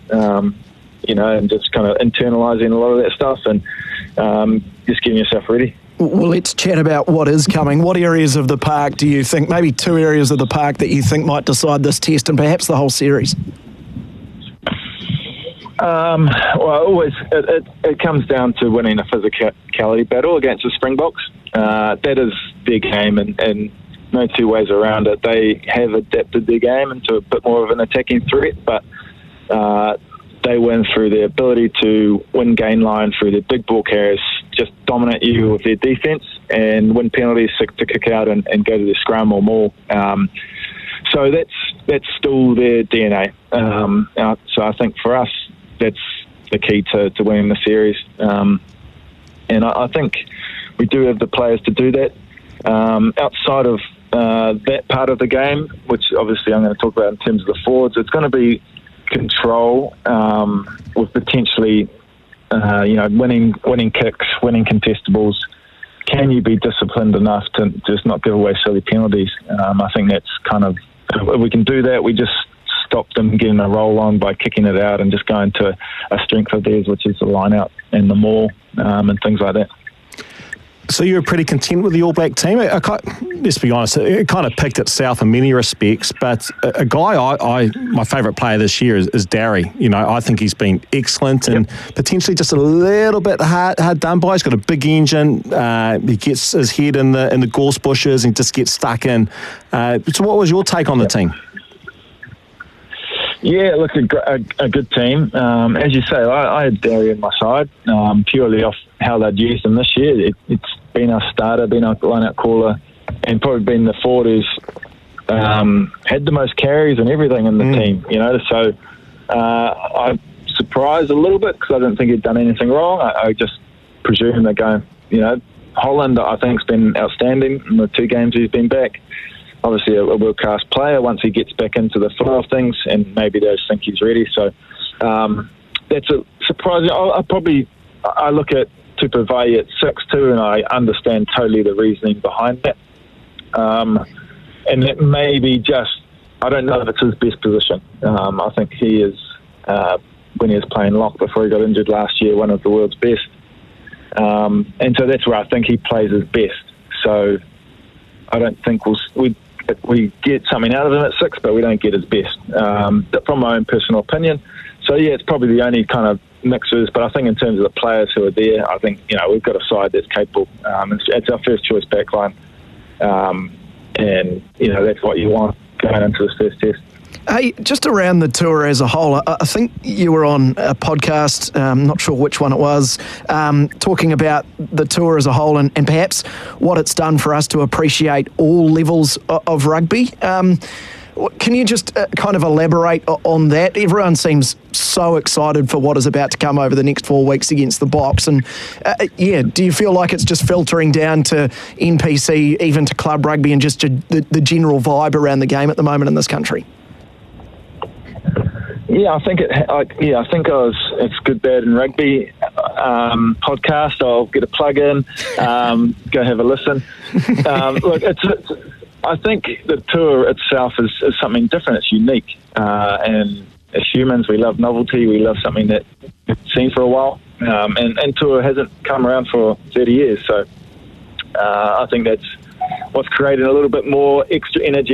and just kind of internalising a lot of that stuff and just getting yourself ready. Well, let's chat about what is coming. What areas of the park do you think, maybe 2 areas of the park that you think might decide this test and perhaps the whole series? Always it comes down to winning a physicality battle against the Springboks. That is their game, and no two ways around it. They have adapted their game into a bit more of an attacking threat, but they win through their ability to win gain line through their big ball carriers, just dominate you with their defence and win penalties to kick out and go to the scrum or maul. So that's still their DNA. So I think for us, that's the key to winning the series. And I think we do have the players to do that. Outside of that part of the game, which obviously I'm going to talk about in terms of the forwards, it's going to be control with potentially, winning kicks, winning contestables. Can you be disciplined enough to just not give away silly penalties? I think that's kind of, if we can do that, we just stop them getting a roll on by kicking it out and just going to a strength of theirs, which is the line out and the maul and things like that. So you were pretty content with the All Black team. Let's be honest, it kind of picked itself in many respects, but a guy my favourite player this year is Darry. I think he's been excellent and potentially just a little bit hard done by. He's got a big engine. He gets his head in the gorse bushes and just gets stuck in. So what was your take on the team? Yeah, it looks a good team. As you say, I had Darry on my side purely off how they'd used him this year. It's been our starter, been our line-out caller, and probably been the forward who's had the most carries and everything in the team. So I'm surprised a little bit because I didn't think he'd done anything wrong. I just presume they're going. Holland, I think, has been outstanding in the 2 games he's been back. Obviously a world-class player once he gets back into the flow of things, and maybe they just think he's ready. So that's a surprising. I look at Tupavai at 6'2", and I understand totally the reasoning behind that. And that may be just, I don't know if it's his best position. I think he is, when he was playing lock before he got injured last year, one of the world's best. And so that's where I think he plays his best. So I don't think we get something out of him at 6, but we don't get his best, from my own personal opinion. So, yeah, it's probably the only kind of mixers, but I think in terms of the players who are there, I think, we've got a side that's capable. It's our first choice backline, and, that's what you want going into this first test. Hey, just around the tour as a whole, I think you were on a podcast, not sure which one it was, talking about the tour as a whole and perhaps what it's done for us to appreciate all levels of rugby. Can you just kind of elaborate on that? Everyone seems so excited for what is about to come over the next 4 weeks against the Boks. And, do you feel like it's just filtering down to NPC, even to club rugby and just the general vibe around the game at the moment in this country? Yeah, I think it's Good, Bad and Rugby podcast. I'll get a plug in, go have a listen. Look, I think the tour itself is something different. It's unique, and as humans, we love novelty. We love something that we've seen for a while, and tour hasn't come around for 30 years. So I think that's what's created a little bit more extra energy